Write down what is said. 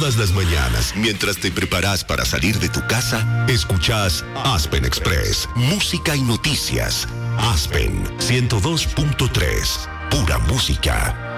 Todas las mañanas, mientras te preparas para salir de tu casa, escuchas Aspen Express, música y noticias. Aspen 102.3, pura música.